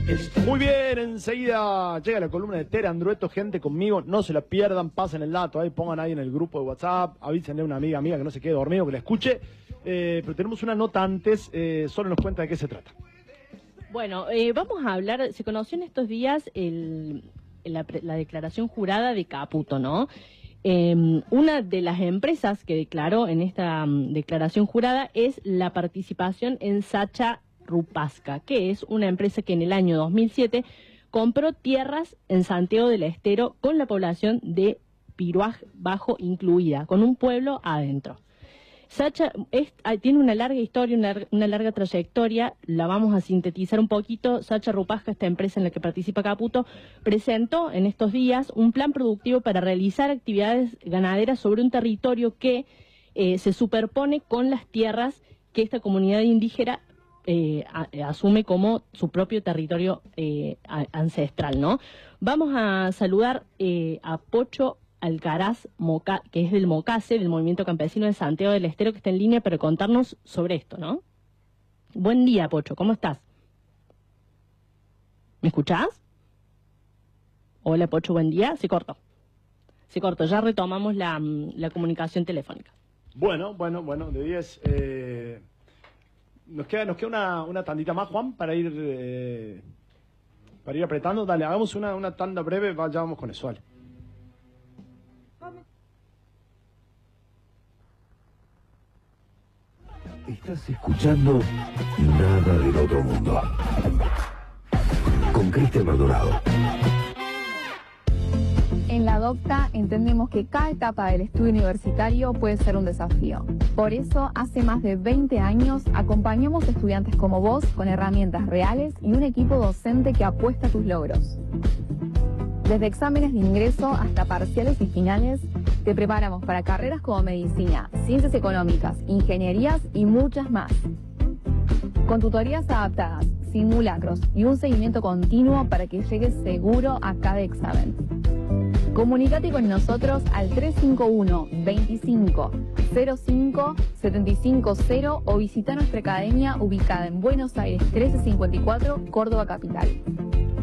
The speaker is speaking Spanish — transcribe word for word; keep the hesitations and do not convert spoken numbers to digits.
Muy bien, enseguida llega la columna de Tere Andrueto, gente conmigo, no se la pierdan, pasen el dato ahí, pongan ahí en el grupo de WhatsApp, avísenle a una amiga mía que no se quede dormido, que la escuche, eh, pero tenemos una nota antes, eh, solo nos cuenta de qué se trata. Bueno, eh, vamos a hablar, se conoció en estos días el, la, la declaración jurada de Caputo, ¿no? Eh, una de las empresas que declaró en esta um, declaración jurada es la participación en Sacha Rupasca, que es una empresa que en el año dos mil siete compró tierras en Santiago del Estero con la población de Piruaj Bajo incluida, con un pueblo adentro. Sacha es, tiene una larga historia, una, una larga trayectoria, la vamos a sintetizar un poquito. Sacha Rupasca, esta empresa en la que participa Caputo, presentó en estos días un plan productivo para realizar actividades ganaderas sobre un territorio que eh, se superpone con las tierras que esta comunidad indígena Eh, a, asume como su propio territorio eh, a, ancestral, ¿no? Vamos a saludar eh, a Pocho Alcaraz, Moca, que es del Mocase, del Movimiento Campesino de Santiago del Estero, que está en línea para contarnos sobre esto, ¿no? Buen día, Pocho, ¿cómo estás? ¿Me escuchás? Hola, Pocho, buen día. Se cortó. Se cortó, ya retomamos la, la comunicación telefónica. Bueno, bueno, bueno, de diez... Eh... Nos queda, nos queda una, una tandita más, Juan, para ir eh, para ir apretando. Dale, hagamos una, una tanda breve, ya vamos con eso, vale. Estás escuchando Nada del Otro Mundo con Cristian Maldonado. En la Docta entendemos que cada etapa del estudio universitario puede ser un desafío. Por eso, hace más de veinte años, acompañamos a estudiantes como vos con herramientas reales y un equipo docente que apuesta a tus logros. Desde exámenes de ingreso hasta parciales y finales, te preparamos para carreras como medicina, ciencias económicas, ingenierías y muchas más. Con tutorías adaptadas, simulacros y un seguimiento continuo para que llegues seguro a cada examen. Comunicate con nosotros al tres cinco uno, veinticinco, cero cinco, setenta y cinco cero o visita nuestra academia ubicada en Buenos Aires trece cincuenta y cuatro, Córdoba Capital.